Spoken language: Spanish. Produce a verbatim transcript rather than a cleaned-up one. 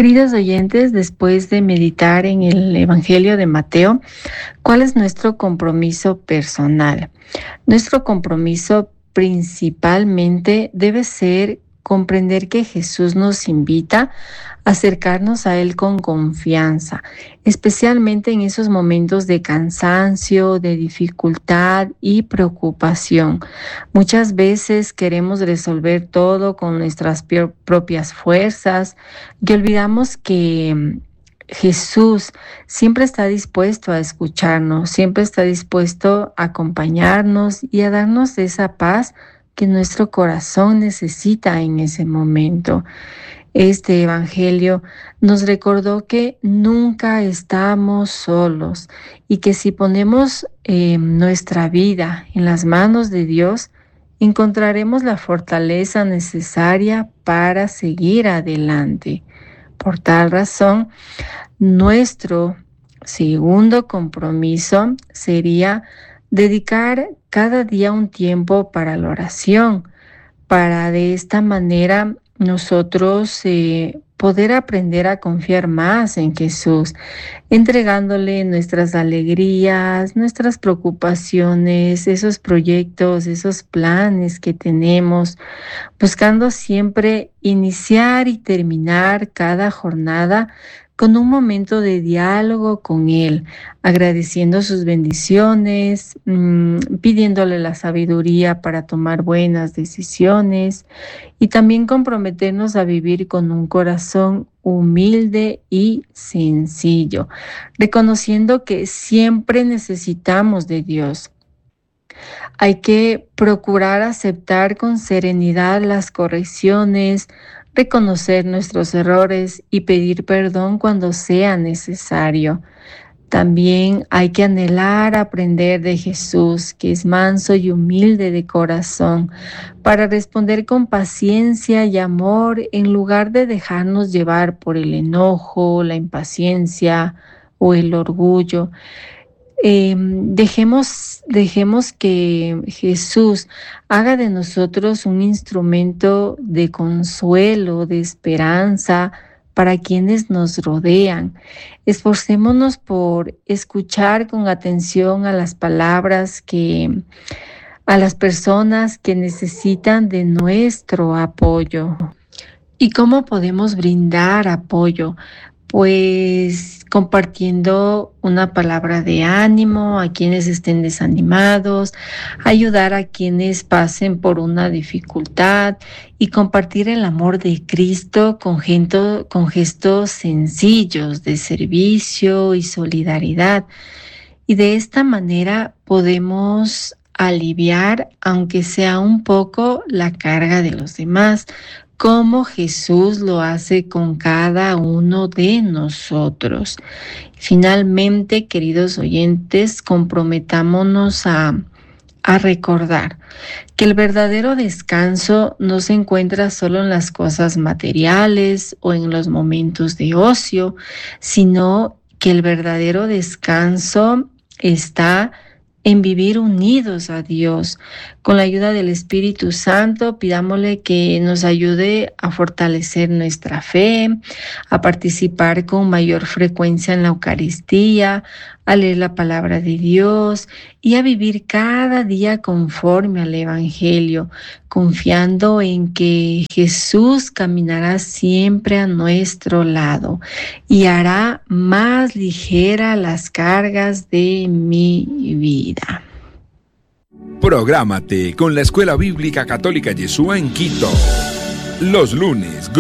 Queridos oyentes, después de meditar en el Evangelio de Mateo, ¿cuál es nuestro compromiso personal? Nuestro compromiso principalmente debe ser comprender que Jesús nos invita a acercarnos a Él con confianza, especialmente en esos momentos de cansancio, de dificultad y preocupación. Muchas veces queremos resolver todo con nuestras pio- propias fuerzas y olvidamos que mm, Jesús siempre está dispuesto a escucharnos, siempre está dispuesto a acompañarnos y a darnos esa paz que nuestro corazón necesita en ese momento. Este evangelio nos recordó que nunca estamos solos y que si ponemos eh, nuestra vida en las manos de Dios, encontraremos la fortaleza necesaria para seguir adelante. Por tal razón, nuestro segundo compromiso sería dedicar cada día un tiempo para la oración, para de esta manera nosotros eh, poder aprender a confiar más en Jesús, entregándole nuestras alegrías, nuestras preocupaciones, esos proyectos, esos planes que tenemos, buscando siempre iniciar y terminar cada jornada con un momento de diálogo con Él, agradeciendo sus bendiciones, mmm, pidiéndole la sabiduría para tomar buenas decisiones y también comprometernos a vivir con un corazón humilde y sencillo, reconociendo que siempre necesitamos de Dios. Hay que procurar aceptar con serenidad las correcciones, reconocer nuestros errores y pedir perdón cuando sea necesario. También hay que anhelar aprender de Jesús, que es manso y humilde de corazón, para responder con paciencia y amor en lugar de dejarnos llevar por el enojo, la impaciencia o el orgullo. Eh, dejemos, dejemos que Jesús haga de nosotros un instrumento de consuelo, de esperanza para quienes nos rodean. Esforcémonos por escuchar con atención a las palabras que, a las personas que necesitan de nuestro apoyo. ¿Y cómo podemos brindar apoyo? Pues compartiendo una palabra de ánimo a quienes estén desanimados, ayudar a quienes pasen por una dificultad y compartir el amor de Cristo con, gento- con gestos sencillos de servicio y solidaridad. Y de esta manera podemos aliviar, aunque sea un poco, la carga de los demás, como Jesús lo hace con cada uno de nosotros. Finalmente, queridos oyentes, comprometámonos a, a recordar que el verdadero descanso no se encuentra solo en las cosas materiales o en los momentos de ocio, sino que el verdadero descanso está en vivir unidos a Dios. Con la ayuda del Espíritu Santo, pidámosle que nos ayude a fortalecer nuestra fe, a participar con mayor frecuencia en la Eucaristía, a leer la palabra de Dios y a vivir cada día conforme al Evangelio, confiando en que Jesús caminará siempre a nuestro lado y hará más ligera las cargas de mi vida. Prográmate con la Escuela Bíblica Católica Yeshua en Quito. Los lunes,